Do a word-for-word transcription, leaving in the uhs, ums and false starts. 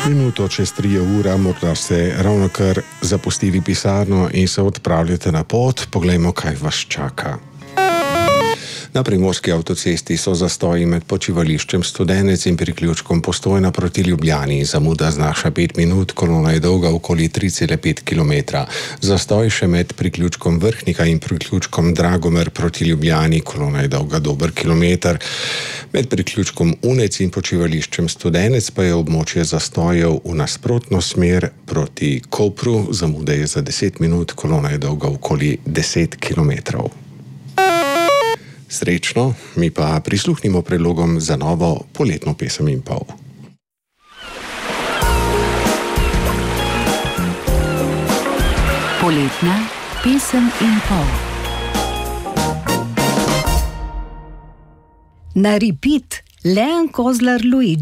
Minuto čez tri ura morda ste ravnokar zapustili pisarno in se odpravljate na pot. Poglejmo, kaj vas čaka. Na primorski avtocesti so zastoji med počivališčem Studenec in priključkom Postojna proti Ljubljani. Zamuda znaša pet minut, kolona je dolga okoli tri cele pet kilometra. Zastoj še med priključkom Vrhnika in priključkom Dragomer proti Ljubljani, kolona je dolga dober kilometer. Med priključkom Unec in počivališčem Studenec pa je območje zastojev v nasprotno smer proti Kopru. Zamuda je za deset minut, kolona je dolga okoli deset kilometrov. Srečno, mi pa prisluhnimo predlogom za novo poletno pesem in pol. Poletna pesem in pol. Na repeat Leon Kozlar Luigi.